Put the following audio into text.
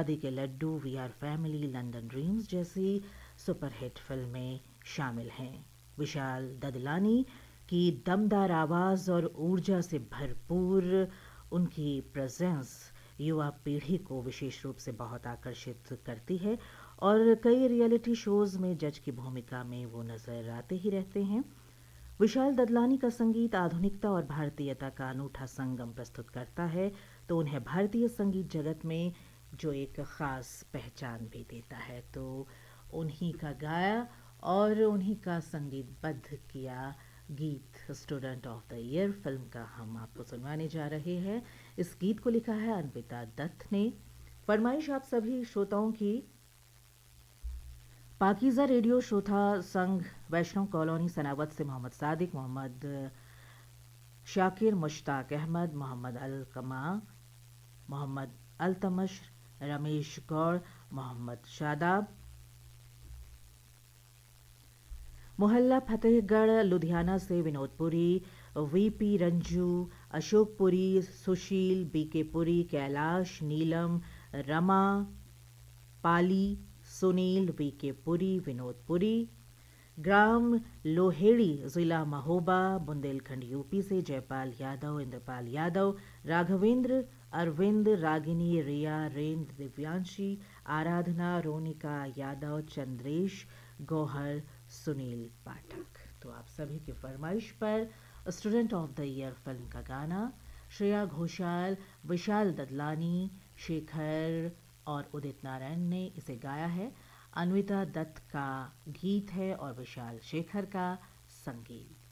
शादी के Laddu, we are family, London dreams जैसी सुपरहिट फिल्में शामिल हैं। विशाल ददलानी की दमदार आवाज़ और ऊर्जा से भरपूर उनकी प्रेजेंस युवा पीढ़ी को विशेष रूप से बहुत आकर्षित करती है और कई रियलिटी शोज़ में जज की भूमिका में वो नज़र आते ही रहते हैं। विशाल ददलानी का संगीत आधुनिकता और भारतीयता का अनूठा संगम प्रस्तुत करता है, तो उन्हें भारतीय संगीत जगत में जो एक ख़ास पहचान भी देता है। तो उन्हीं का गाया और उन्हीं का संगीतबद्ध किया गीत student of the year film का हम आपको सुनवाने जा रहे हैं। इस गीत को लिखा है अन्विता दत्त ने। फरमाइश आप सभी श्रोताओं की पाकीज़ा रेडियो श्रोता संघ, वैष्णव कॉलोनी, सनावत से मोहम्मद सादिक, मोहम्मद शाकिर, मुश्ताक अहमद, मोहम्मद अलकमा, मोहम्मद अल्तमश, रमेश गौड़, मोहम्मद शादाब, मोहल्ला फतेहगढ़ लुधियाना से विनोदपुरी, वीपी रंजू, अशोकपुरी, सुशील, बीके पुरी, कैलाश, नीलम, रमा, पाली, सुनील, वीके पुरी, विनोदपुरी, ग्राम लोहेड़ी, जिला महोबा, बुंदेलखंड यूपी से जयपाल यादव, इंद्रपाल यादव, राघवेंद्र, अरविंद, रागिनी, रिया, रेंद्र, दिव्यांशी, आराधना, रोनिका यादव, चंद्रेश, गौहर, सुनील पाठक। तो आप सभी की फरमाइश पर student of the year film का गाना श्रेया घोषाल, विशाल ददलानी, शेखर और उदित नारायण ने इसे गाया है। अन्विता दत्त का गीत है और विशाल शेखर का संगीत।